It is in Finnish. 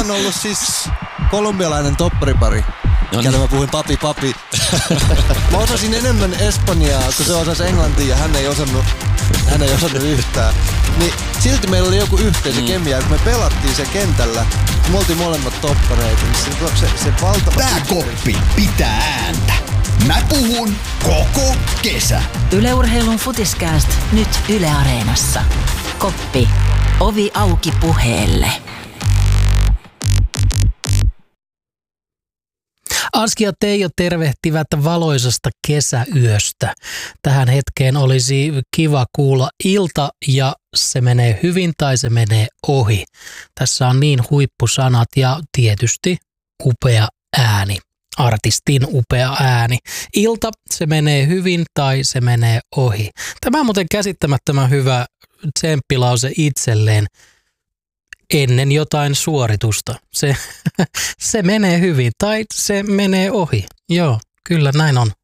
on ollut siis kolumbialainen topparipari. Kelle mä puhuin papi. Mä osasin enemmän espanjaa, kun se osasi englantia ja hän ei osannut yhtään. Niin silti meillä oli joku yhteisö kemia, kun me pelattiin se kentällä. Me oltiin molemmat toppareita. Niin se valtava... Tää koppi pitää ääntä. Mä puhun koko kesä. Yle Urheilun Futiskääst nyt Yle Areenassa. Koppi. Ovi auki puheelle. Aski ja Teijo tervehtivät valoisasta kesäyöstä. Tähän hetkeen olisi kiva kuulla ilta ja se menee hyvin tai se menee ohi. Tässä on niin huippusanat ja tietysti upea ääni. Artistin upea ääni. Ilta, se menee hyvin tai se menee ohi. Tämä on muuten käsittämättömän hyvä tsemppilause itselleen ennen jotain suoritusta. Se menee hyvin tai se menee ohi. Joo, kyllä näin on.